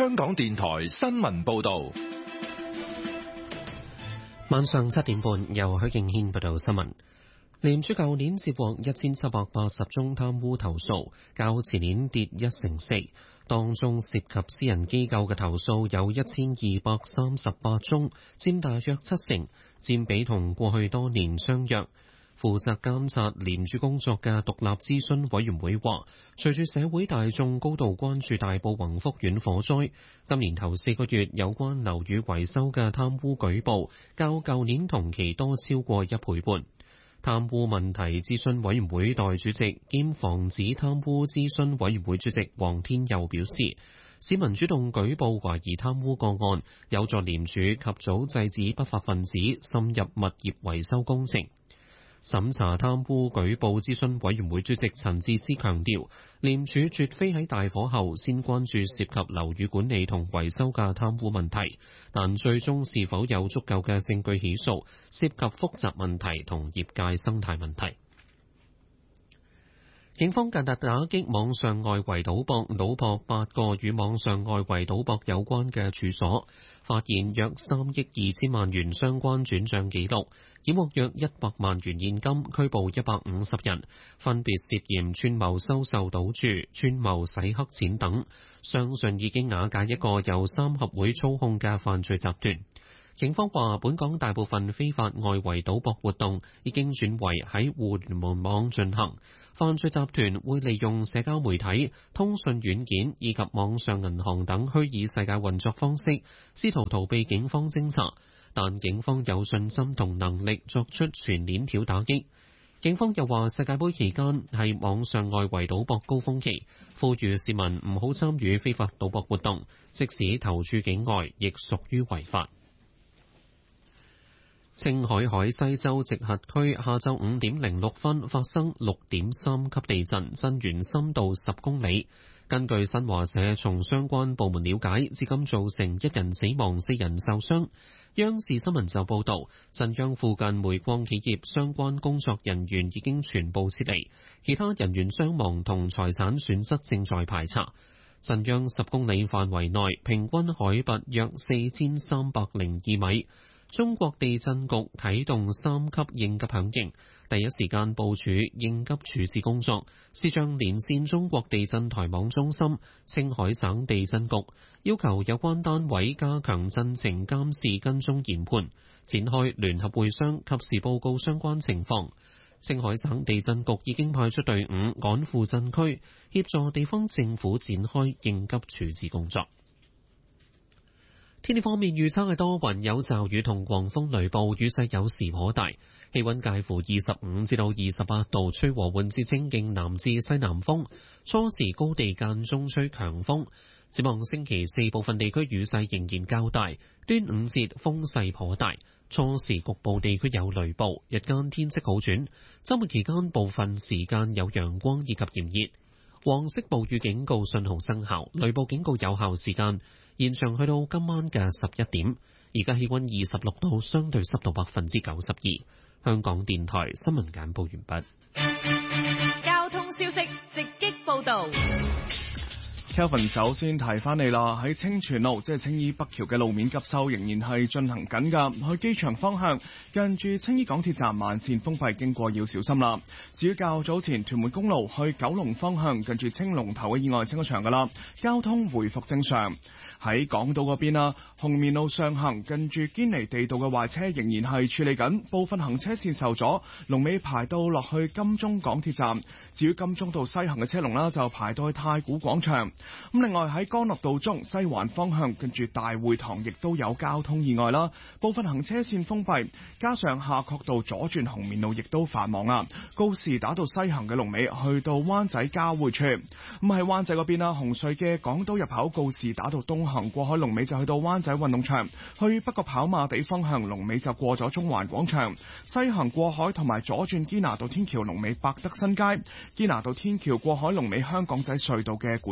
香港電台新聞報道。 晚上7點半，由許敬軒報道新聞。廉署舊年接獲1780宗貪污投訴，較前年跌4%。當中涉及私人機構嘅投訴有1238宗，佔大約70%，佔比同過去多年相若。負責監察廉署工作嘅獨立諮詢委員會話，隨住社會大眾高度關注大埔宏福苑火災，今年頭4個月有關樓宇維修嘅貪污舉報，較舊年同期多超過1倍半。貪污問題諮詢委員會代主席兼防止貪污諮詢委員會主席黃天佑表示，市民主動舉報懷疑貪污個案，有助廉署及早制止不法分子滲入物業維修工程。審查貪污舉報諮詢委員會主席陳智思強調，廉署絕非喺大火後先關注涉及樓宇管理同維修嘅貪污問題，但最終是否有足夠嘅證據起訴，涉及複雜問題同業界生態問題。警方近日打擊網上外圍賭博，搗破8個與網上外圍賭博有關嘅處所，發現約3億2千萬元相關轉賬記錄，檢獲約100萬元現金，拘捕150人，分別涉嫌串謀收受賭注、串謀洗黑錢等，相信已經瓦解一個由3合會操控嘅犯罪集團。警方話，本港大部分非法外圍賭博活動已經轉為喺互聯網進行，犯罪集團會利用社交媒體、通訊軟件以及網上銀行等虛擬世界運作方式，試圖逃避警方偵查，但警方有信心同能力作出全鏈條打擊。警方又話，世界盃期間係網上外圍賭博高峰期，呼籲市民唔好參與非法賭博活動，即使投注境外，亦屬於違法。青海海西州直轄區下晝5點06分發生6.3級地震，震源深度10公里。根據新華社從相關部門了解，至今造成1人死亡、4人受傷。央視新聞就報道，震央附近煤礦企業相關工作人員已經全部撤離，其他人員傷亡同財產損失正在排查。震央10公里範圍內，平均海拔約4302米。中國地震局啟動3級應急響應，第一時間部署應急處置工作，視像連線中國地震台網中心、青海省地震局，要求有關單位加強震情監視跟蹤研判，展開聯合會商，及時報告相關情況。青海省地震局已經派出隊伍趕赴震區，協助地方政府展開應急處置工作。天氣方面，預測係多雲有驟雨同狂風雷暴，雨勢有時頗大，氣溫介乎25至到28度，吹和緩至清勁南至西南風，初時高地間中吹強風。展望星期4部分地區雨勢仍然較大，端午節風勢頗大，初時局部地區有雷暴，日間天色好轉，週末期間部分時間有陽光以及炎熱。黃色暴雨警告信號生效，雷暴警告有效時間延長去到今晚嘅11點。而家氣溫26度，相對濕度92%。香港電台新聞簡報完畢。交通消息直擊報道。 Kelvin 首先提翻你啦，喺清泉路即係青衣北橋嘅路面急修仍然係進行緊㗎，去機場方向近住青衣港鐵站慢線封閉，經過要小心啦。至於較早前屯門公路去九龍方向近住青龍頭嘅意外清咗場㗎啦，交通回復正常。喺港島嗰邊啦，紅棉路上行近住堅尼地道嘅壞車仍然係處理緊，部分行車線受阻，龍尾排到落去金鐘港鐵站。至於金鐘道西行嘅車龍啦，就排到去太古廣場。咁另外喺干諾道中西環方向近住大會堂亦都有交通意外啦，部分行車線封閉，加上夏慤道左轉紅棉路亦都繁忙啊。告士打道西行嘅龍尾去到灣仔交匯處。咁喺灣仔嗰邊啦，紅隧嘅港島入口告士打道東行過海龍尾就去到灣仔運動場，去北角跑馬地方向龍尾就過咗中環廣場。西行過海同埋左轉堅拿道天橋龍尾百德新街，堅拿道天橋過海龍尾香港仔隧道嘅管道出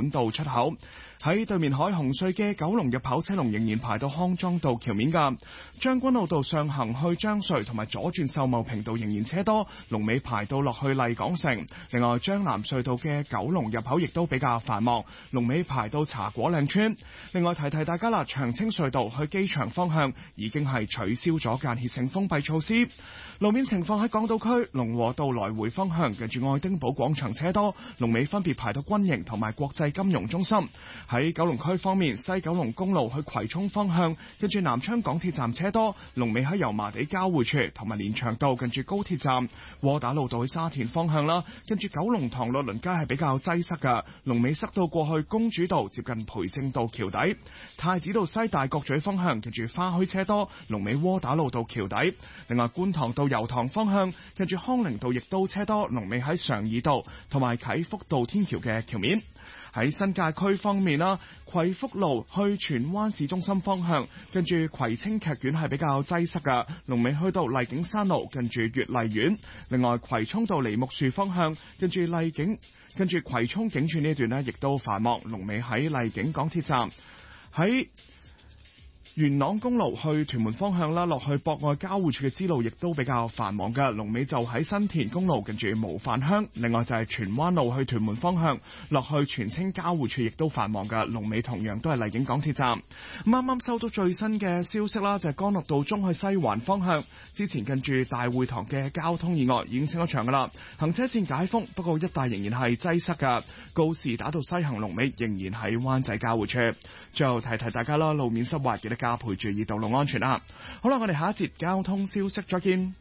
出口。喺對面海紅隧嘅九龍入口車龍仍然排到康莊道橋面㗎，將軍澳道上行去將隧同埋左轉秀茂坪道仍然車多，龍尾排到落去麗港城。另外將南隧道嘅九龍入口亦都比較繁忙，龍尾排到茶果嶺村。另外提提大家啦，長青隧道去機場方向已經係取消咗間歇性封閉措施。路面情況喺港島區龍和道來回方向，近住愛丁堡廣場車多，龍尾分別排到軍營同埋國際金融中心。喺九龍區方面，西九龍公路去葵涌方向，跟住南昌港鐵站車多，龍尾喺油麻地交匯處同埋連翔道近住高鐵站。窩打老道去沙田方向啦，跟住九龍塘律倫街係比較擠塞㗎，龍尾塞到過去公主道接近培正道橋底。太子道西大角咀方向，跟住花墟車多，龍尾窩打老道橋底。另外觀塘道油塘方向，跟住康寧道亦都車多，龍尾喺常怡道同埋啟福道天橋嘅橋面。喺新界區方面啦，葵福路去荃灣市中心方向，跟住葵青劇院係比較擠塞㗎，龍尾去到麗景山路跟住悅麗苑。另外葵涌道梨木樹方向，跟住葵涌警署呢一段呢亦都繁忙，龍尾喺麗景港鐵站。喺元朗公路去屯門方向啦，落去博愛交匯處嘅支路亦都比較繁忙嘅，龍尾就喺新田公路近住模範鄉。另外就係荃灣路去屯門方向，落去荃青交匯處亦都繁忙嘅，龍尾同樣都係麗景港鐵站。啱啱收到最新嘅消息啦，就係干諾道中去西環方向，之前近住大會堂嘅交通意外已經清咗場噶啦，行車線解封，不過一帶仍然係擠塞噶，告士打道西行龍尾仍然喺灣仔交匯處。最後提提大家啦，路面濕滑，記得加倍注意道路安全啦。好啦，我哋下一節交通消息再見。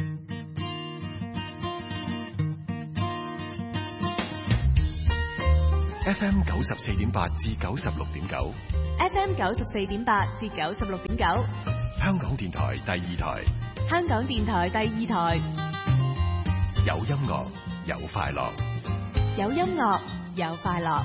FM 94.8至96.9 FM 94.8至96.9， 香港電台第二台， 香港電台第二台， 有音樂有快樂， 有音樂有快樂。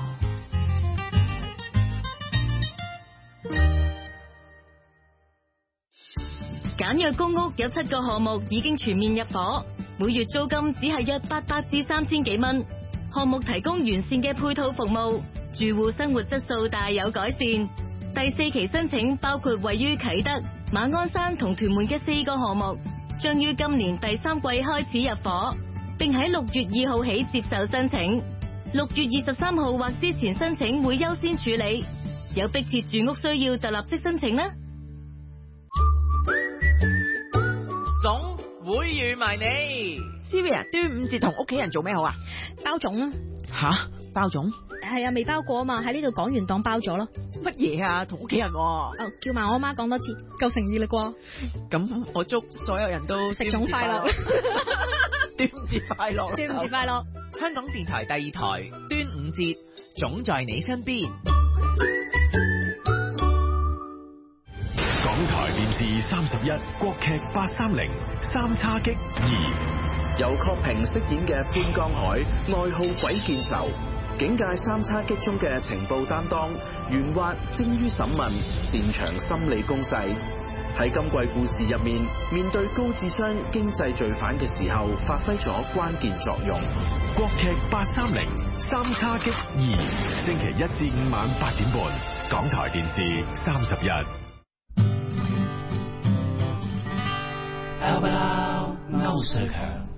簡約公屋有7個項目已經全面入伙，每月租金只係約800至3000幾蚊。項目提供完善嘅配套服務，住戶生活質素大有改善。第4期申請包括位於啟德、馬鞍山同屯門嘅4個項目，將於今年第3季開始入伙，並喺6月2號起接受申請。6月23號或之前申請會優先處理，有迫切住屋需要就立即申請啦。 總會預埋你 Siri 啊，端午節同屋企人做咩好啊？ 包粽啦。 吓，包粽？ 係啊，未包過啊嘛，喺呢度講完當包咗咯。 乜嘢啊？同屋企人？ 叫埋我媽講多次，夠誠意啦啩？ 咁我祝所有人都食粽快樂， 端午節快樂， 端午節快樂。 香港電台第二台端午節總在你身邊。 港台電視31國劇830三叉戟2， 由郝平飾演嘅潘江海，愛好鬼見愁，警界三叉戟中嘅情報擔當，圓滑精於審問，擅長心理攻勢。喺今季故事入面，面對高智商經濟罪犯嘅時候，發揮咗關鍵作用。 國劇830三叉戟2，星期1至5晚8點半，港台電視31。 歐瑞強，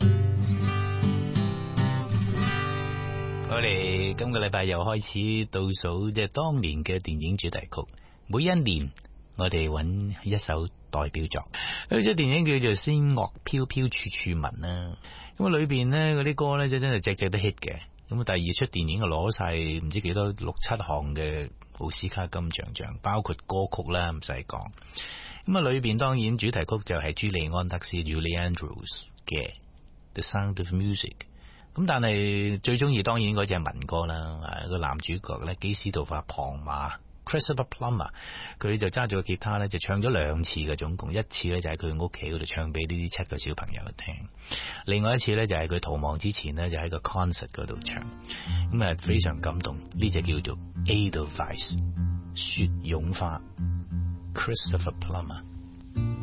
我哋今個禮拜又開始倒數即係當年嘅電影主題曲。每一年我哋揾一首代表作，呢隻電影叫做《仙樂飄飄處處聞》啦。咁啊裏邊咧嗰啲歌咧真係隻隻都 hit 嘅。咁啊第二出電影啊攞晒唔知幾多6、7項嘅奧斯卡金像獎，包括歌曲啦唔使講。咁啊，裏邊當然主題曲就係朱利安德斯 Julie Andrews 嘅 The Sound of Music。咁但係最中意當然嗰隻係民歌啦。個男主角咧基斯道法龐馬 Christopher Plummer， 佢就揸住個吉他咧就唱咗2次嘅，總共一次咧就喺佢屋企嗰度唱俾呢啲7個小朋友聽，另外一次咧就係佢逃亡之前咧就喺個 concert 嗰度唱。咁啊非常感動。呢隻叫做 Edelweiss 雪絨花。Christopher Plummer。